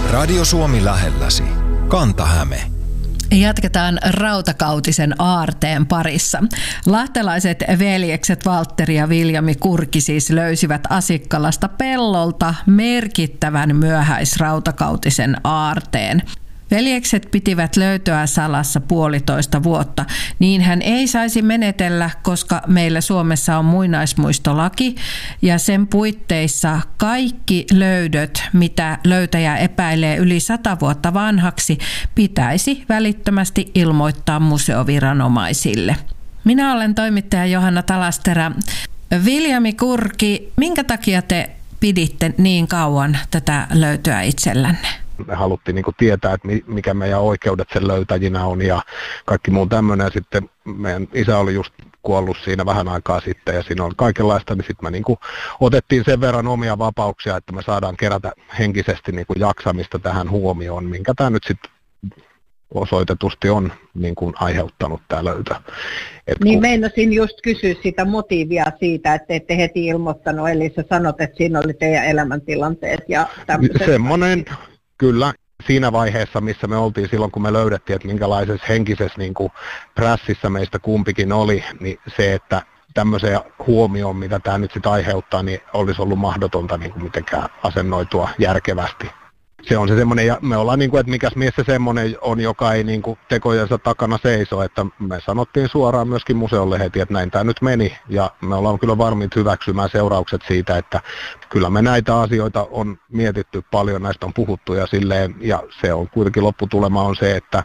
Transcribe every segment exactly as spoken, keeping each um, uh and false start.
Radio Suomi lähelläsi. Kanta-Häme. Jatketaan rautakautisen aarteen parissa. Lahtelaiset veljekset Valtteri ja Viljami Kurki siis löysivät Asikkalasta pellolta merkittävän myöhäisrautakautisen aarteen. Veljekset pitivät löytöä salassa puolitoista vuotta. Niin hän ei saisi menetellä, koska meillä Suomessa on muinaismuistolaki ja sen puitteissa kaikki löydöt, mitä löytäjä epäilee yli sata vuotta vanhaksi, pitäisi välittömästi ilmoittaa museoviranomaisille. Minä olen toimittaja Johanna Talasterä. Viljami Kurki, minkä takia te piditte niin kauan tätä löytöä itsellänne? Me haluttiin niin kuin tietää, että mikä meidän oikeudet sen löytäjinä on ja kaikki muu tämmöinen. Ja sitten meidän isä oli just kuollut siinä vähän aikaa sitten ja siinä on kaikenlaista, niin sitten me niin kuin otettiin sen verran omia vapauksia, että me saadaan kerätä henkisesti niin kuin jaksamista tähän huomioon, minkä tämä nyt sitten osoitetusti on niin kuin aiheuttanut tämä löytö. Et niin kun... meinasin just kysyä sitä motiivia siitä, että ette heti ilmoittanut, eli sä sanot, että siinä oli teidän elämäntilanteet ja tämmöiset. Semmoinen... Kyllä, siinä vaiheessa, missä me oltiin silloin, kun me löydettiin, että minkälaisessa henkisessä niin kuin prässissä meistä kumpikin oli, niin se, että tämmöiseen huomioon, mitä tämä nyt sitten aiheuttaa, niin olisi ollut mahdotonta niin kuin mitenkään asennoitua järkevästi. Se on se semmoinen, ja me ollaan niin kuin, että mikäs mies se semmoinen on, joka ei niin kuin tekojensa takana seiso, että me sanottiin suoraan myöskin museolle heti, että näin tämä nyt meni, ja me ollaan kyllä varmiit hyväksymään seuraukset siitä, että kyllä me näitä asioita on mietitty paljon, näistä on puhuttu ja silleen, ja se on kuitenkin lopputulema on se, että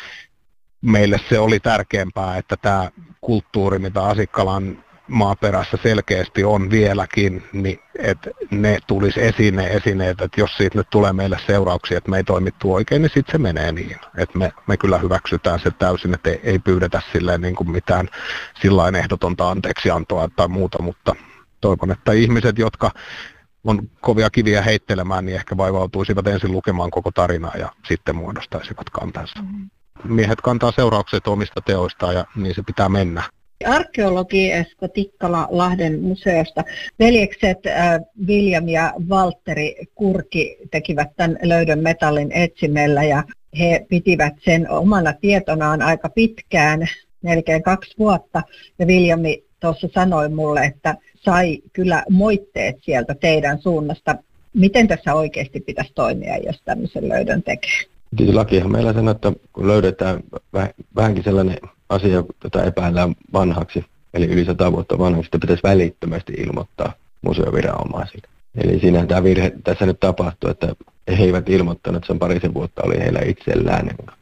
meille se oli tärkeämpää, että tämä kulttuuri, mitä Asikkalan maaperässä selkeästi on vieläkin, niin että ne tulisi esiin ne esineet, että jos siitä nyt tulee meille seurauksia, että me ei toimittu oikein, niin sitten se menee niin. Että me, me kyllä hyväksytään se täysin, että ei, ei pyydetä silleen niin kuin mitään sillain ehdotonta anteeksiantoa tai muuta, mutta toivon, että ihmiset, jotka on kovia kiviä heittelemään, niin ehkä vaivautuisivat ensin lukemaan koko tarinaa ja sitten muodostaisivat kantansa. Miehet kantaa seuraukset omista teoistaan ja niin se pitää mennä. Arkeologi Esko Tikkala Lahden museosta. Veljekset äh, Viljami ja Valtteri Kurki tekivät tämän löydön metallin etsimellä ja he pitivät sen omana tietonaan aika pitkään, melkein kaksi vuotta. Ja Viljami tuossa sanoi mulle, että sai kyllä moitteet sieltä teidän suunnasta. Miten tässä oikeasti pitäisi toimia, jos tämmöisen löydön tekee? Lakihan meillä sanoo, että kun löydetään vähänkin sellainen asia, jota epäillään vanhaksi, eli yli sata vuotta vanhaksi, sitä pitäisi välittömästi ilmoittaa museoviranomaisille. Eli siinä tämä virhe tässä nyt tapahtui, että he eivät ilmoittaneet, että sen parisen vuotta oli heillä itsellään.